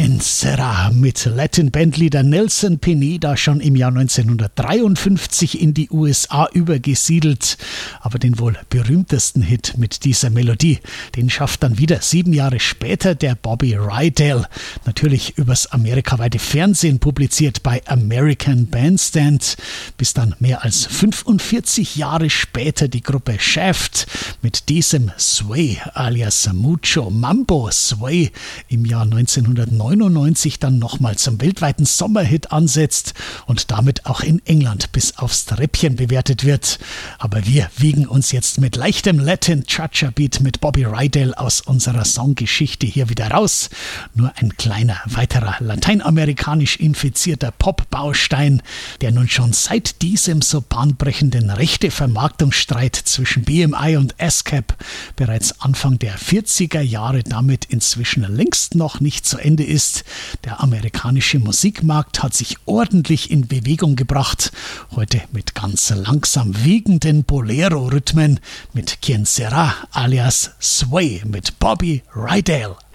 Quien Sera mit Latin-Bandleader Nelson Pineda schon im Jahr 1953 in die USA übergesiedelt. Aber den wohl berühmtesten Hit mit dieser Melodie, den schafft dann wieder 7 Jahre später der Bobby Rydell. Natürlich übers amerikaweite Fernsehen publiziert bei American Bandstand. Bis dann mehr als 45 Jahre später die Gruppe Shaft mit diesem Sway alias Mucho Mambo Sway im Jahr 1999 dann nochmal zum weltweiten Sommerhit ansetzt und damit auch in England bis aufs Treppchen bewertet wird. Aber wir wiegen uns jetzt mit leichtem Latin Cha-Cha-Beat mit Bobby Rydell aus unserer Songgeschichte hier wieder raus. Nur ein kleiner weiterer lateinamerikanisch infizierter Pop-Baustein, der nun schon seit diesem so bahnbrechenden Rechte-Vermarktungsstreit zwischen BMI und ASCAP bereits Anfang der 40er Jahre damit inzwischen längst noch nicht zu Ende ist. Der amerikanische Musikmarkt hat sich ordentlich in Bewegung gebracht. Heute mit ganz langsam wiegenden Bolero-Rhythmen mit Quien Sera alias Sway mit Bobby Rydell.